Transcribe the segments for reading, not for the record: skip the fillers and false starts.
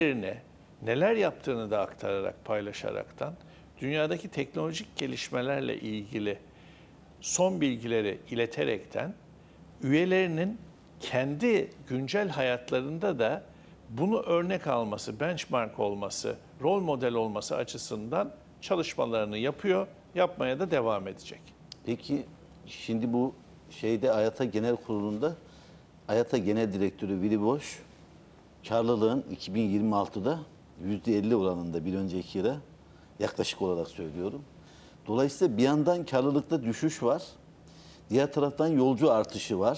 neler yaptığını da aktararak, paylaşaraktan dünyadaki teknolojik gelişmelerle ilgili son bilgileri ileterekten üyelerinin kendi güncel hayatlarında da bunu örnek alması, benchmark olması, rol model olması açısından çalışmalarını yapıyor, yapmaya da devam edecek. Peki şimdi bu AYATA Genel Kurulu'nda AYATA Genel Direktörü Willy Bosch karlılığın 2026'da %50 oranında bir önceki yıla yaklaşık olarak söylüyorum. Dolayısıyla bir yandan karlılıkta düşüş var. Diğer taraftan yolcu artışı var.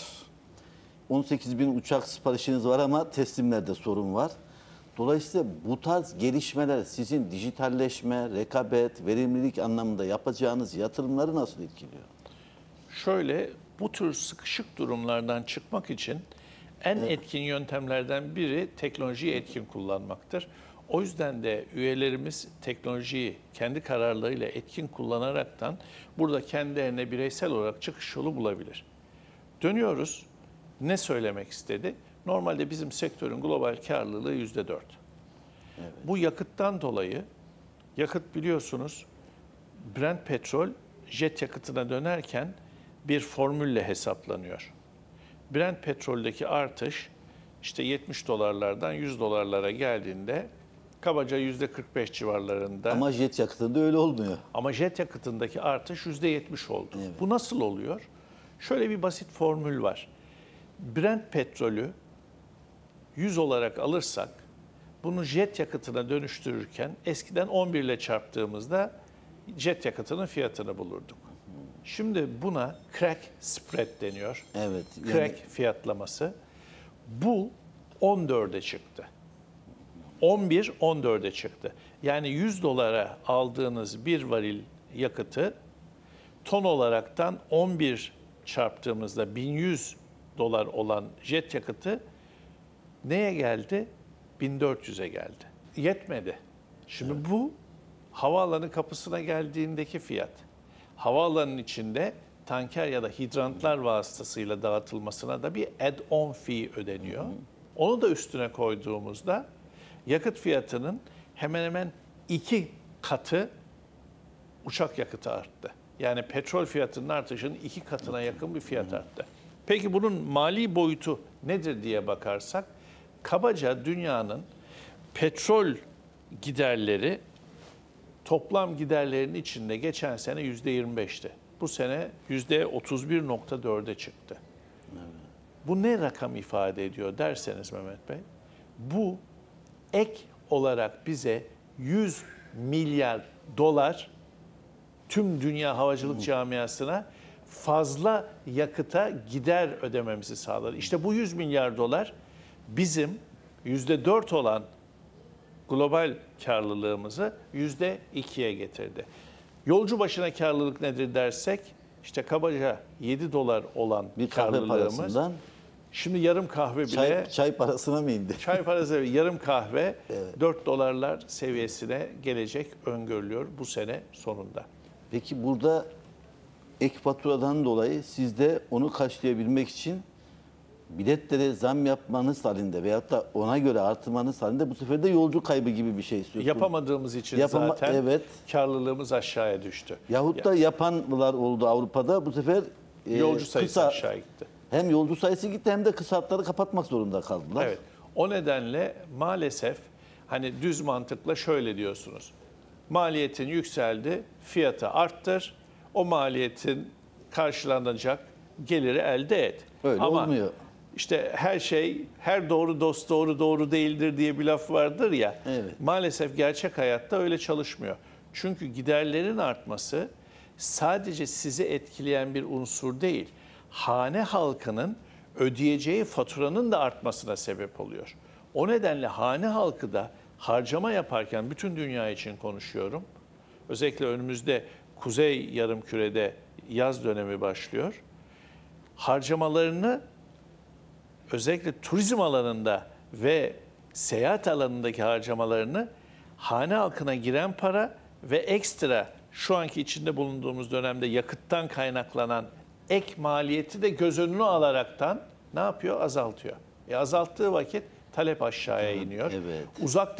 18.000 uçak siparişiniz var ama teslimlerde sorun var. Dolayısıyla bu tarz gelişmeler sizin dijitalleşme, rekabet, verimlilik anlamında yapacağınız yatırımları nasıl etkiliyor? Şöyle, bu tür sıkışık durumlardan çıkmak için en etkin yöntemlerden biri teknolojiyi etkin kullanmaktır. O yüzden de üyelerimiz teknolojiyi kendi kararlarıyla etkin kullanaraktan burada kendilerine bireysel olarak çıkış yolu bulabilir. Dönüyoruz. Ne söylemek istedi? Normalde bizim sektörün global karlılığı %4. Evet. Bu yakıttan dolayı, yakıt biliyorsunuz Brent petrol jet yakıtına dönerken bir formülle hesaplanıyor. Brent petroldeki artış işte 70 dolarlardan 100 dolarlara geldiğinde kabaca %45 civarlarında. Ama jet yakıtında öyle olmuyor. Ama jet yakıtındaki artış %70 oldu. Evet. Bu nasıl oluyor? Şöyle bir basit formül var. Brent petrolü 100 olarak alırsak bunu jet yakıtına dönüştürürken eskiden 11 ile çarptığımızda jet yakıtının fiyatını bulurduk. Şimdi buna crack spread deniyor. Evet. Crack fiyatlaması. Bu 14'e çıktı. 11, 14'e çıktı. Yani 100 dolara aldığınız bir varil yakıtı ton olaraktan 11 çarptığımızda 1100 dolar olan jet yakıtı neye geldi? 1400'e geldi. Yetmedi. Şimdi bu havaalanı kapısına geldiğindeki fiyat. Havaalanının içinde tanker ya da hidrantlar vasıtasıyla dağıtılmasına da bir add-on fee ödeniyor. Onu da üstüne koyduğumuzda yakıt fiyatının hemen hemen 2 katı uçak yakıtı arttı. Yani petrol fiyatının artışının 2 katına yakın bir fiyat arttı. Peki bunun mali boyutu nedir diye bakarsak, kabaca dünyanın petrol giderleri toplam giderlerin içinde geçen sene %25'ti. Bu sene %31.4'e çıktı. Evet. Bu ne rakam ifade ediyor derseniz Mehmet Bey, bu ek olarak bize 100 milyar dolar tüm dünya havacılık camiasına fazla yakıta gider ödememizi sağladı. İşte bu 100 milyar dolar bizim %4 olan global karlılığımızı %2'ye getirdi. Yolcu başına karlılık nedir dersek, işte kabaca 7 dolar olan bir kahve karlılığımız, parasından şimdi yarım kahve bile çay parasına mı indi? Çay parası, yarım kahve evet. 4 dolarlar seviyesine gelecek öngörülüyor bu sene sonunda. Peki burada ek faturadan dolayı siz de onu karşılayabilmek için biletlere zam yapmanız halinde veyahut da ona göre artırmanız halinde bu sefer de yolcu kaybı gibi bir şey istiyorsunuz. Yapamadığımız için zaten evet. Karlılığımız aşağıya düştü. Yahut da yapanlar oldu Avrupa'da, bu sefer yolcu sayısı aşağı gitti. Hem yolcu sayısı gitti hem de kısa hatları kapatmak zorunda kaldılar. Evet. O nedenle maalesef hani düz mantıkla şöyle diyorsunuz. Maliyetin yükseldi, fiyatı arttır. O maliyetin karşılanacak geliri elde et. Öyle ama olmuyor. İşte her şey, her doğru dost doğru değildir diye bir laf vardır ya. Evet. Maalesef gerçek hayatta öyle çalışmıyor. Çünkü giderlerin artması sadece sizi etkileyen bir unsur değil. Hane halkının ödeyeceği faturanın da artmasına sebep oluyor. O nedenle hane halkı da harcama yaparken, bütün dünya için konuşuyorum, özellikle önümüzde Kuzey Yarımküre'de yaz dönemi başlıyor. Harcamalarını özellikle turizm alanında ve seyahat alanındaki harcamalarını hane halkına giren para ve ekstra şu anki içinde bulunduğumuz dönemde yakıttan kaynaklanan ek maliyeti de göz önüne alaraktan ne yapıyor? Azaltıyor. Azalttığı vakit talep aşağıya iniyor. Evet. Uzak